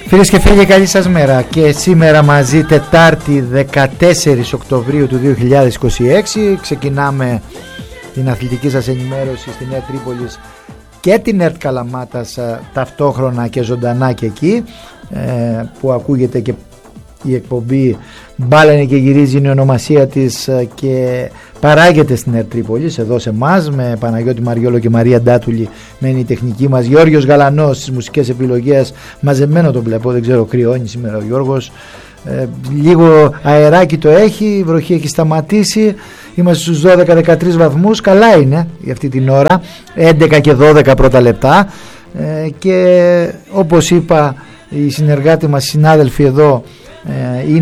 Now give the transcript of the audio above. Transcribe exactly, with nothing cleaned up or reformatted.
Φίλες και φίλοι, καλή σας μέρα. Και σήμερα μαζί, Τετάρτη δεκατέσσερις Οκτωβρίου του δύο χιλιάδες είκοσι έξι, ξεκινάμε την αθλητική σας ενημέρωση στη Νέα Τρίπολης και την ΕΡΤ Καλαμάτας ταυτόχρονα και ζωντανά και εκεί, που ακούγεται και η εκπομπή «Μπάλα είναι και γυρίζει», είναι η ονομασία της και παράγεται στην ΕΡΤ Τρίπολης εδώ σε εμάς, με Παναγιώτη Μαριόλο και Μαρία Ντάτουλη να είναι η τεχνική μας, Γιώργος Γαλανός στις μουσικές επιλογές, μαζεμένο τον βλέπω, δεν ξέρω, κρυώνει σήμερα ο Γιώργος, ε, λίγο αεράκι το έχει, η βροχή έχει σταματήσει, είμαστε στους δώδεκα δεκατρείς βαθμούς, καλά είναι για αυτή την ώρα, έντεκα και δώδεκα πρώτα λεπτά, ε, και όπως είπα, οι συνεργάτοι μας, συνάδελφοι εδώ, είναι